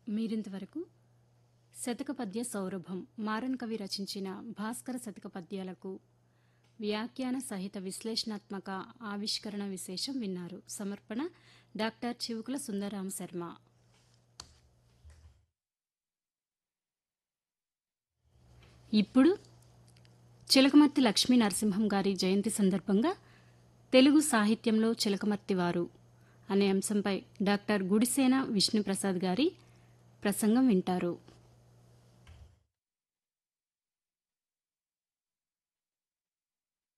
మీరింతవరకు శతక పద్య సౌరభం మారన్ కవి రచించిన భాస్కర శతక పద్యాలకు వ్యాఖ్యాన సహిత విశ్లేషణాత్మక ఆవిష్కరణ విశేషం విన్నారు. సమర్పణ డాక్టర్ చివుకుల సుందరరామ శర్మ. ఇప్పుడు చిలకమర్తి లక్ష్మీ నరసింహం గారి జయంతి సందర్భంగా తెలుగు సాహిత్యంలో చిలకమర్తి వారు అనే అంశంపై డాక్టర్ గుడిసేన విష్ణుప్రసాద్ గారి ప్రసంగం వింటారు.